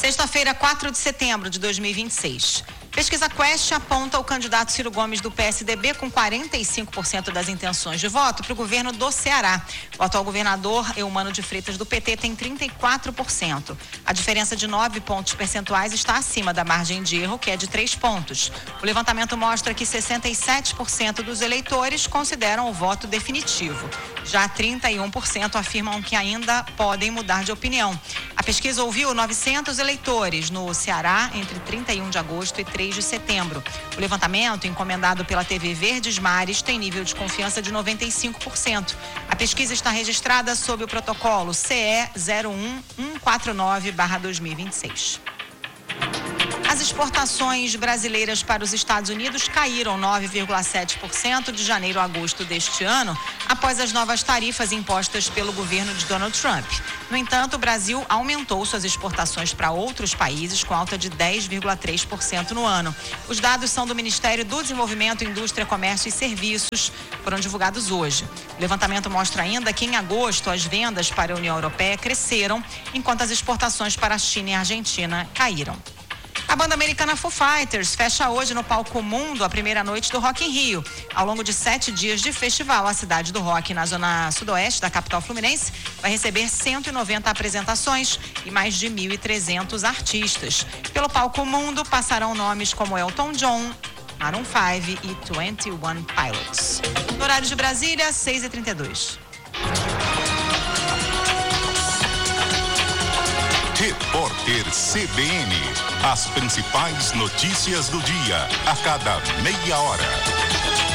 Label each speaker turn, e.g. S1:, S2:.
S1: Sexta-feira, 4 de setembro de 2026. Pesquisa Quest aponta o candidato Ciro Gomes do PSDB com 45% das intenções de voto para o governo do Ceará. O atual governador Eumano de Freitas do PT tem 34%. A diferença de 9 pontos percentuais está acima da margem de erro, que é de 3 pontos. O levantamento mostra que 67% dos eleitores consideram o voto definitivo. Já 31% afirmam que ainda podem mudar de opinião. A pesquisa ouviu 900 eleitores no Ceará entre 31 de agosto e 3 de setembro. O levantamento, encomendado pela TV Verdes Mares, tem nível de confiança de 95%. A pesquisa está registrada sob o protocolo CE 01149/2026. As exportações brasileiras para os Estados Unidos caíram 9,7% de janeiro a agosto deste ano, após as novas tarifas impostas pelo governo de Donald Trump. No entanto, o Brasil aumentou suas exportações para outros países, com alta de 10,3% no ano. Os dados são do Ministério do Desenvolvimento, Indústria, Comércio e Serviços, foram divulgados hoje. O levantamento mostra ainda que em agosto as vendas para a União Europeia cresceram, enquanto as exportações para a China e a Argentina caíram. A banda americana Foo Fighters fecha hoje no Palco Mundo a primeira noite do Rock in Rio. Ao longo de 7 dias de festival, a cidade do rock na zona sudoeste da capital fluminense vai receber 190 apresentações e mais de 1.300 artistas. Pelo Palco Mundo passarão nomes como Elton John, Maroon 5 e 21 Pilots. No horário de Brasília, 6h32.
S2: Repórter CBN. As principais notícias do dia, a cada meia hora.